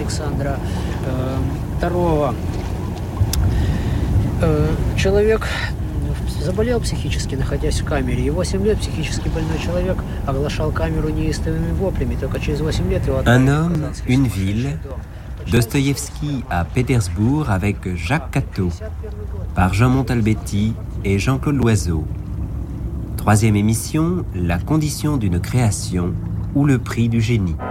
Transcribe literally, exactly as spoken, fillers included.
Александра второго. Человек заболел психически, находясь в камере. И восемь лет психически больной человек оглашал камеру неистовыми воплями. Только через восемь лет его... Un homme, une ville, Dostoïevski à Pétersbourg avec Jacques Catteau, par Jean Montalbetti et Jean-Claude Loiseau. Troisième émission, la condition d'une création ou le prix du génie.